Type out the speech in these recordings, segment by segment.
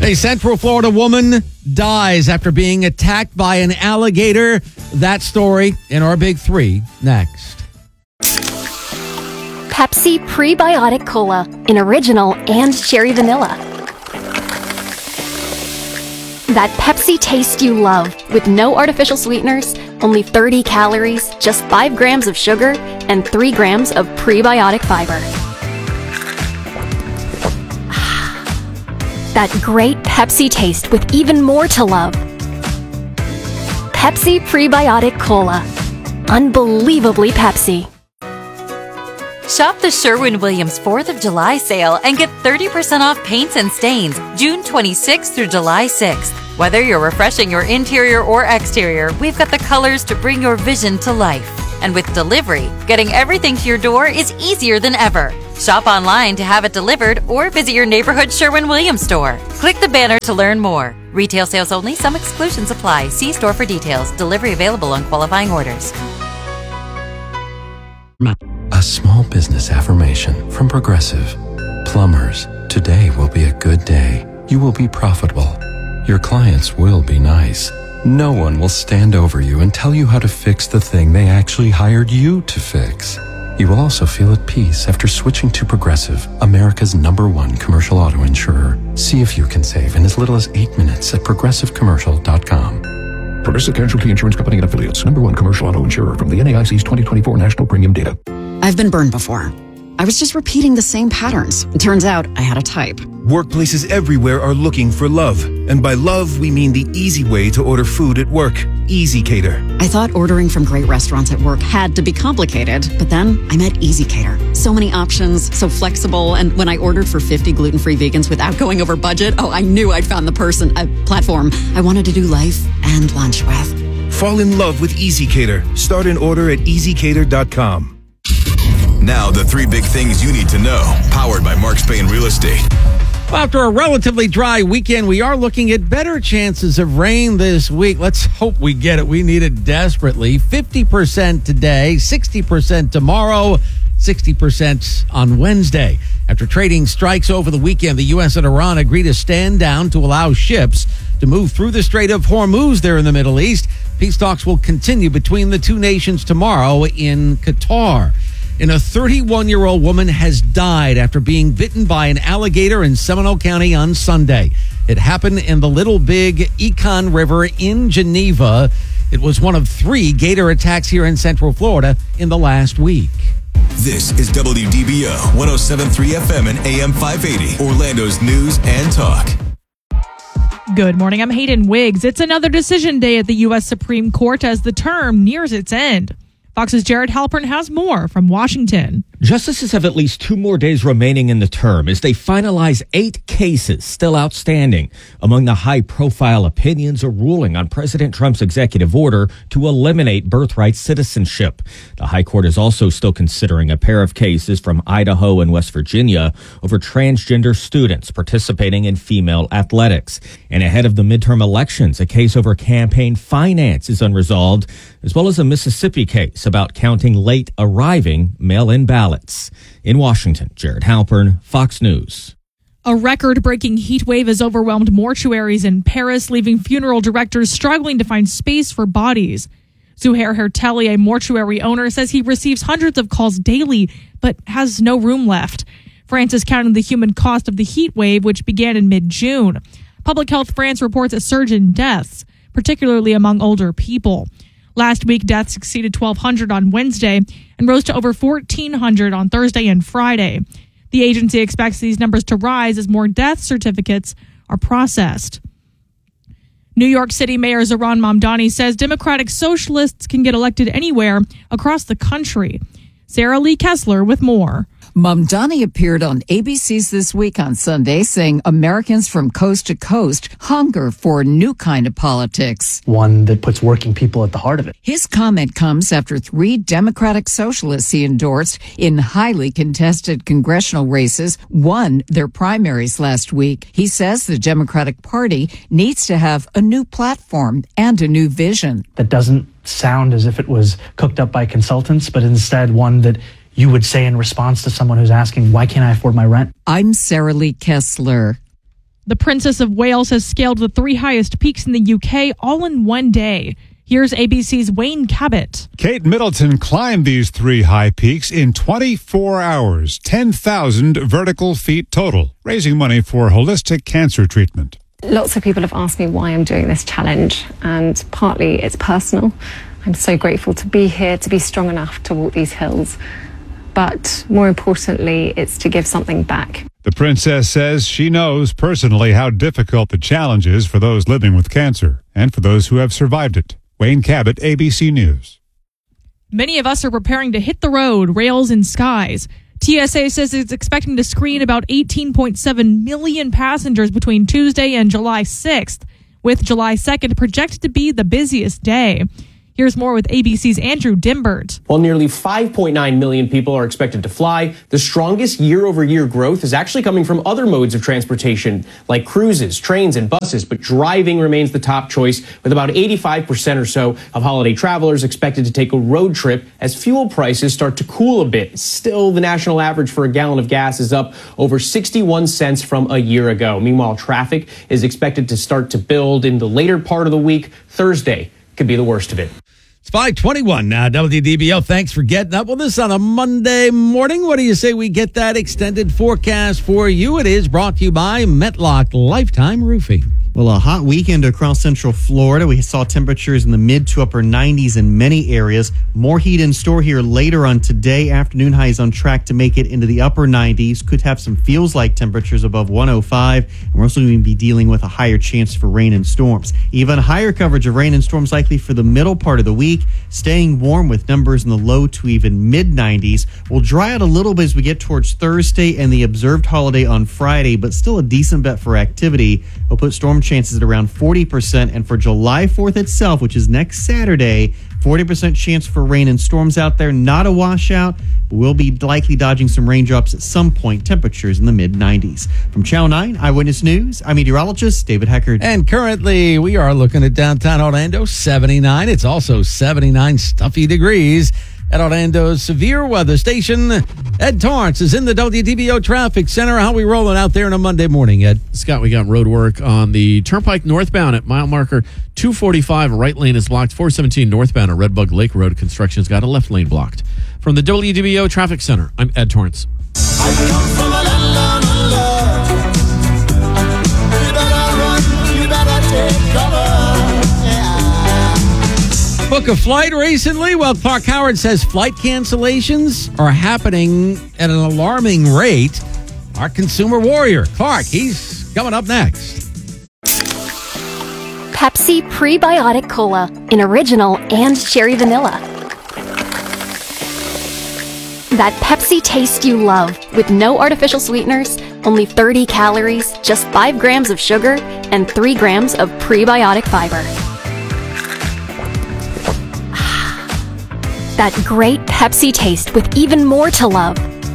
A Central Florida woman dies after being attacked by an alligator. That story in our Big Three next. Pepsi Prebiotic Cola in original and cherry vanilla. That Pepsi taste you love with no artificial sweeteners, only 30 calories, just 5 grams of sugar, and 3 grams of prebiotic fiber. That great Pepsi taste with even more to love. Pepsi Prebiotic Cola. Unbelievably Pepsi. Shop the Sherwin-Williams 4th of July sale and get 30% off paints and stains June 26th through July 6th. Whether you're refreshing your interior or exterior, we've got the colors to bring your vision to life. And with delivery, getting everything to your door is easier than ever. Shop online to have it delivered or visit your neighborhood Sherwin-Williams store. Click the banner to learn more. Retail sales only. Some exclusions apply. See store for details. Delivery available on qualifying orders. A small business affirmation from Progressive. Plumbers, today will be a good day. You will be profitable. Your clients will be nice. No one will stand over you and tell you how to fix the thing they actually hired you to fix. You will also feel at peace after switching to Progressive, America's #1 commercial auto insurer. See if you can save in as little as 8 minutes at progressivecommercial.com. Progressive Casualty Insurance Company and Affiliates, #1 commercial auto insurer from the NAIC's 2024 National Premium Data. I've been burned before. I was just repeating the same patterns. It turns out I had a type. Workplaces everywhere are looking for love. And by love, we mean the easy way to order food at work. Easy Cater. I thought ordering from great restaurants at work had to be complicated, but then I met Easy Cater. So many options, so flexible, and when I ordered for 50 gluten-free vegans without going over budget, I knew I'd found the platform I wanted to do life and lunch with. Fall in love with Easy Cater. Start an order at easycater.com. Now, the 3 big things you need to know, powered by Mark Spain Real Estate. Well, after a relatively dry weekend, we are looking at better chances of rain this week. Let's hope we get it. We need it desperately. 50% today, 60% tomorrow, 60% on Wednesday. After trading strikes over the weekend, the U.S. and Iran agreed to stand down to allow ships to move through the Strait of Hormuz there in the Middle East. Peace talks will continue between the two nations tomorrow in Qatar. And a 31-year-old woman has died after being bitten by an alligator in Seminole County on Sunday. It happened in the Little Big Econ River in Geneva. It was one of 3 gator attacks here in Central Florida in the last week. This is WDBO 107.3 FM and AM 580, Orlando's news and talk. Good morning, I'm Hayden Wiggs. It's another decision day at the U.S. Supreme Court as the term nears its end. Fox's Jared Halpern has more from Washington. Justices have at least 2 more days remaining in the term as they finalize 8 cases still outstanding. Among the high-profile opinions, a ruling on President Trump's executive order to eliminate birthright citizenship. The High Court is also still considering a pair of cases from Idaho and West Virginia over transgender students participating in female athletics. And ahead of the midterm elections, a case over campaign finance is unresolved, as well as a Mississippi case about counting late arriving mail-in ballots. In Washington, Jared Halpern, Fox News. A record-breaking heat wave has overwhelmed mortuaries in Paris, leaving funeral directors struggling to find space for bodies. Zuhair Hertelli, a mortuary owner, says he receives hundreds of calls daily, but has no room left. France is counting the human cost of the heat wave, which began in mid-June. Public Health France reports a surge in deaths, particularly among older people. Last week, deaths exceeded 1,200 on Wednesday and rose to over 1,400 on Thursday and Friday. The agency expects these numbers to rise as more death certificates are processed. New York City Mayor Zohran Mamdani says Democratic socialists can get elected anywhere across the country. Sarah Lee Kessler with more. Mamdani appeared on ABC's This Week on Sunday, saying Americans from coast to coast hunger for a new kind of politics. One that puts working people at the heart of it. His comment comes after 3 Democratic socialists he endorsed in highly contested congressional races won their primaries last week. He says the Democratic Party needs to have a new platform and a new vision. That doesn't sound as if it was cooked up by consultants, but instead one that you would say in response to someone who's asking, why can't I afford my rent? I'm Sarah Lee Kessler. The Princess of Wales has scaled the 3 highest peaks in the UK all in one day. Here's ABC's Wayne Cabot. Kate Middleton climbed these 3 high peaks in 24 hours, 10,000 vertical feet total, raising money for holistic cancer treatment. Lots of people have asked me why I'm doing this challenge, and partly it's personal. I'm so grateful to be here, to be strong enough to walk these hills. But more importantly, it's to give something back. The princess says she knows personally how difficult the challenge is for those living with cancer and for those who have survived it. Wayne Cabot, ABC News. Many of us are preparing to hit the road, rails and skies. TSA says it's expecting to screen about 18.7 million passengers between Tuesday and July 6th, with July 2nd projected to be the busiest day. Here's more with ABC's Andrew Dimbert. While nearly 5.9 million people are expected to fly, the strongest year-over-year growth is actually coming from other modes of transportation, like cruises, trains, and buses, but driving remains the top choice, with about 85% or so of holiday travelers expected to take a road trip as fuel prices start to cool a bit. Still, the national average for a gallon of gas is up over 61 cents from a year ago. Meanwhile, traffic is expected to start to build in the later part of the week. Thursday could be the worst of it. It's 5:21 now. WDBO, thanks for getting up with us on a Monday morning. What do you say we get that extended forecast for you? It is brought to you by Metlock Lifetime Roofing. Well, a hot weekend across Central Florida. We saw temperatures in the mid to upper 90s in many areas. More heat in store here later on today. Afternoon highs on track to make it into the upper 90s. Could have some feels-like temperatures above 105. And we're also going to be dealing with a higher chance for rain and storms. Even higher coverage of rain and storms likely for the middle part of the week. Staying warm with numbers in the low to even mid-90s. We'll dry out a little bit as we get towards Thursday and the observed holiday on Friday, but still a decent bet for activity. We'll put storm chances at around 40%, and for July 4th itself, which is next Saturday, 40% chance for rain and storms out there. Not a washout. We'll be likely dodging some raindrops at some point. Temperatures in the mid-90s. From Channel 9 Eyewitness News, I'm meteorologist David Heckard. And currently, we are looking at downtown Orlando, 79. It's also 79 stuffy degrees at Orlando's severe weather station. Ed Torrance is in the WDBO Traffic Center. How are we rolling out there on a Monday morning, Ed? Scott, we got road work on the Turnpike northbound at mile marker 245. Right lane is blocked. 417 northbound at Redbug Lake Road. Construction's got a left lane blocked. From the WDBO Traffic Center, I'm Ed Torrance. Book a flight recently? Well, Clark Howard says flight cancellations are happening at an alarming rate. Our consumer warrior, Clark, he's coming up next. Pepsi Prebiotic Cola in original and cherry vanilla. That Pepsi taste you love with no artificial sweeteners, only 30 calories, just 5 grams of sugar, and 3 grams of prebiotic fiber. That great Pepsi taste with even more to love.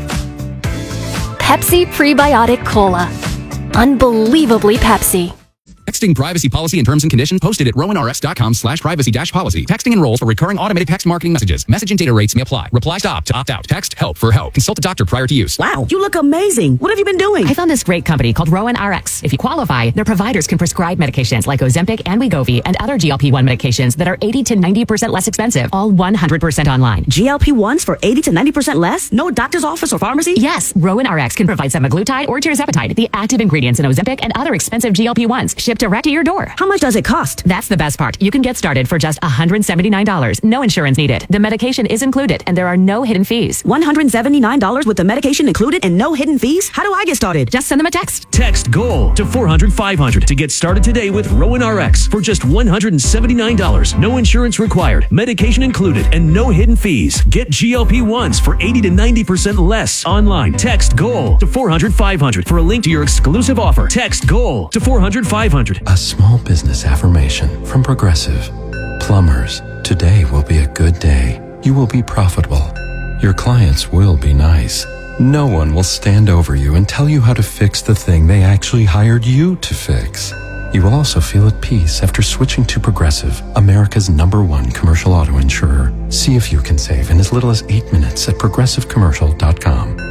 Pepsi Prebiotic Cola. Unbelievably Pepsi. Texting privacy policy and terms and conditions posted at rowanrx.com/privacy-policy. Texting enrolls for recurring automated text marketing messages. Message and data rates may apply. Reply stop to opt out. Text help for help. Consult a doctor prior to use. Wow, you look amazing. What have you been doing? I found this great company called Rowan RX. If you qualify, their providers can prescribe medications like Ozempic and Wegovy and other GLP-1 medications that are 80 to 90% less expensive. All 100% online. GLP-1s for 80 to 90% less? No doctor's office or pharmacy? Yes, Rowan RX can provide semaglutide or tirzepatide, the active ingredients in Ozempic and other expensive GLP-1s, shipped direct to your door. How much does it cost? That's the best part. You can get started for just $179. No insurance needed. The medication is included and there are no hidden fees. $179 with the medication included and no hidden fees? How do I get started? Just send them a text. Text GOAL to 400-500 to get started today with Rowan RX for just $179. No insurance required. Medication included and no hidden fees. Get GLP-1s for 80 to 90% less online. Text GOAL to 400-500 for a link to your exclusive offer. Text GOAL to 400-500. A small business affirmation from Progressive. Plumbers, today will be a good day. You will be profitable. Your clients will be nice. No one will stand over you and tell you how to fix the thing they actually hired you to fix. You will also feel at peace after switching to Progressive, America's #1 commercial auto insurer. See if you can save in as little as 8 minutes at progressivecommercial.com.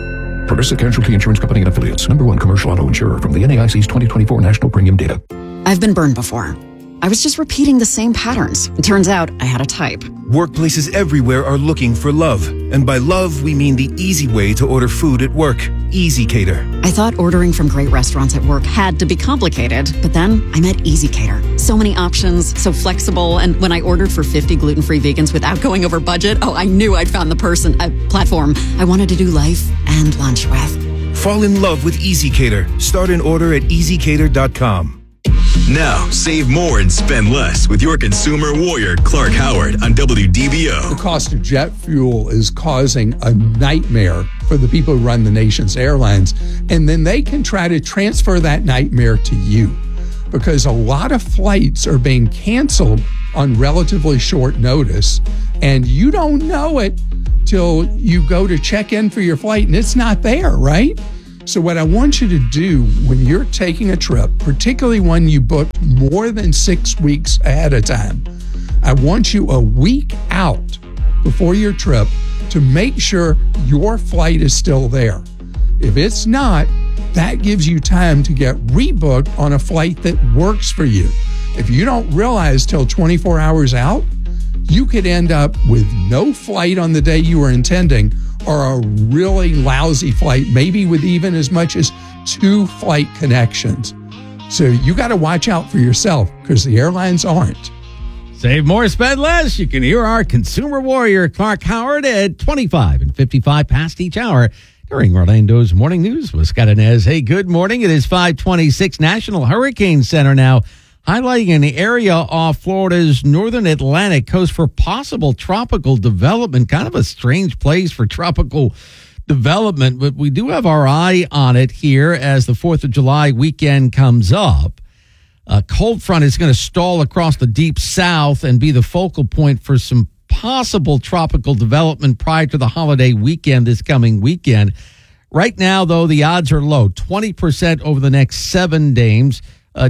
Progressive Casualty Insurance Company and Affiliates. Number one commercial auto insurer from the NAIC's 2024 National Premium Data. I've been burned before. I was just repeating the same patterns. It turns out I had a type. Workplaces everywhere are looking for love. And by love, we mean the easy way to order food at work. Easy Cater. I thought ordering from great restaurants at work had to be complicated, but then I met Easy Cater. So many options, so flexible, and when I ordered for 50 gluten-free vegans without going over budget, I knew I'd found the platform I wanted to do life and lunch with. Fall in love with Easy Cater. Start an order at easycater.com. Now, save more and spend less with your consumer warrior, Clark Howard, on WDBO. The cost of jet fuel is causing a nightmare for the people who run the nation's airlines. And then they can try to transfer that nightmare to you because a lot of flights are being canceled on relatively short notice. And you don't know it till you go to check in for your flight and it's not there, right? So what I want you to do when you're taking a trip, particularly when you booked more than 6 weeks ahead of time, I want you a week out before your trip to make sure your flight is still there. If it's not, that gives you time to get rebooked on a flight that works for you. If you don't realize till 24 hours out, you could end up with no flight on the day you were intending or a really lousy flight, maybe with even as much as 2 flight connections. So you got to watch out for yourself because the airlines aren't. Save more, spend less. You can hear our consumer warrior, Clark Howard, at 25 and 55 past each hour during Orlando's Morning News with Scott Inez. Hey, good morning. It is 5:26. National Hurricane Center now highlighting an area off Florida's northern Atlantic coast for possible tropical development. Kind of a strange place for tropical development, but we do have our eye on it here as the 4th of July weekend comes up. A cold front is going to stall across the deep south and be the focal point for some possible tropical development prior to the holiday weekend this coming weekend. Right now, though, the odds are low, 20% over the next 7 days.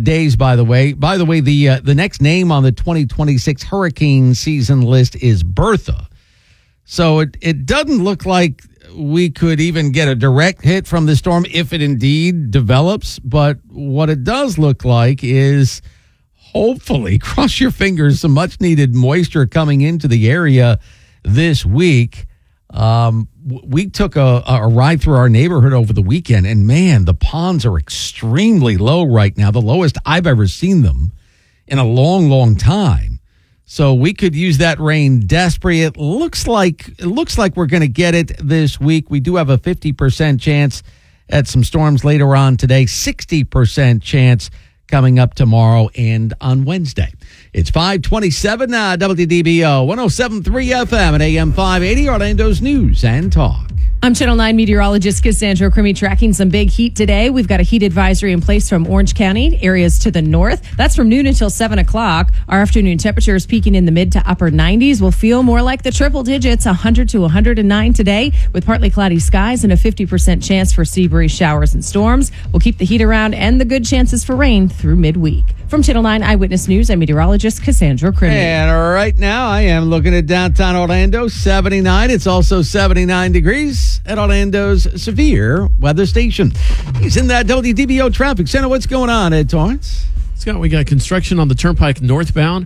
By the way, the next name on the 2026 hurricane season list is Bertha. So it doesn't look like we could even get a direct hit from the storm if it indeed develops. But what it does look like is hopefully, cross your fingers, some much needed moisture coming into the area this week. We took a ride through our neighborhood over the weekend, and man, the ponds are extremely low right now, the lowest I've ever seen them in a long, long time. So we could use that rain desperately. It looks like we're going to get it this week. We do have a 50% chance at some storms later on today, 60% chance coming up tomorrow and on Wednesday. It's 527 WDBO 107.3 FM and AM 580, Orlando's News and Talk. I'm Channel 9 meteorologist Cassandra Crimi tracking some big heat today. We've got a heat advisory in place from Orange County, areas to the north. That's from noon until 7 o'clock. Our afternoon temperatures peaking in the mid to upper 90s. Will feel more like the triple digits, 100 to 109 today, with partly cloudy skies and a 50% chance for sea breeze showers and storms. We'll keep the heat around and the good chances for rain through midweek. From Channel 9 Eyewitness News, I'm meteorologist Cassandra Crimi. And right now, I am looking at downtown Orlando, 79. It's also 79 degrees at Orlando's severe weather station. He's in that WDBO traffic center. What's going on, Ed Torrance? Scott, we got construction on the Turnpike northbound.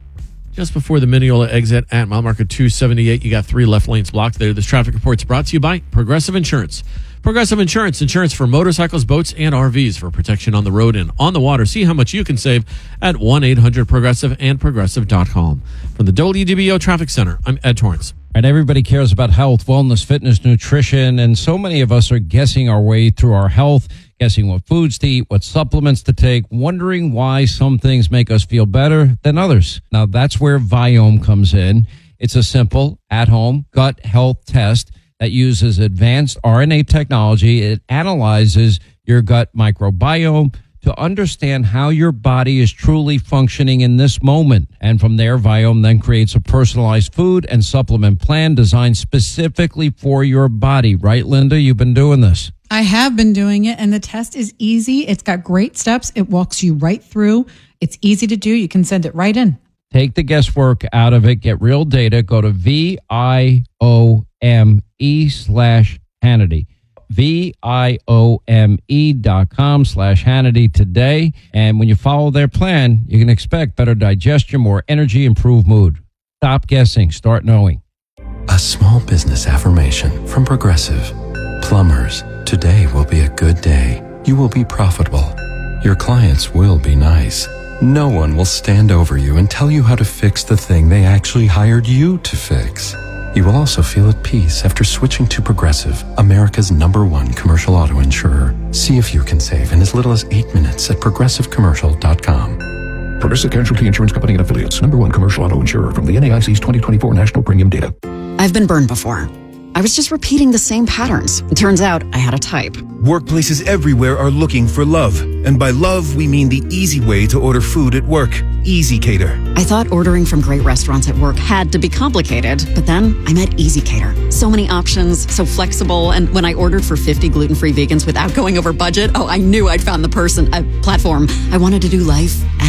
Just before the Mineola exit at mile marker 278, you got 3 left lanes blocked there. This traffic report's brought to you by Progressive Insurance. Progressive Insurance, insurance for motorcycles, boats, and RVs for protection on the road and on the water. See how much you can save at 1-800-PROGRESSIVE and Progressive.com. From the WDBO Traffic Center, I'm Ed Torrance. And everybody cares about health, wellness, fitness, nutrition, and so many of us are guessing our way through our health, guessing what foods to eat, what supplements to take, wondering why some things make us feel better than others. Now, that's where Viome comes in. It's a simple, at-home gut health test that uses advanced RNA technology. It analyzes your gut microbiome to understand how your body is truly functioning in this moment. And from there, Viome then creates a personalized food and supplement plan designed specifically for your body. Right, Linda? You've been doing this. I have been doing it, and the test is easy. It's got great steps. It walks you right through. It's easy to do. You can send it right in. Take the guesswork out of it. Get real data. Go to VIOME/Hannity. VIOME.com/Hannity today. And when you follow their plan, you can expect better digestion, more energy, improved mood. Stop guessing, start knowing. A small business affirmation from Progressive. Plumbers, today will be a good day. You will be profitable. Your clients will be nice. No one will stand over you and tell you how to fix the thing they actually hired you to fix. You will also feel at peace after switching to Progressive, America's #1 commercial auto insurer. See if you can save in as little as 8 minutes at progressivecommercial.com. Progressive Casualty Insurance Company and Affiliates. #1 commercial auto insurer from the NAIC's 2024 national premium data. I've been burned before. I was just repeating the same patterns. It turns out I had a type. Workplaces everywhere are looking for love. And by love, we mean the easy way to order food at work. Easy Cater. I thought ordering from great restaurants at work had to be complicated, but then I met Easy Cater. So many options, so flexible, and when I ordered for 50 gluten-free vegans without going over budget, I knew I'd found the platform. I wanted to do life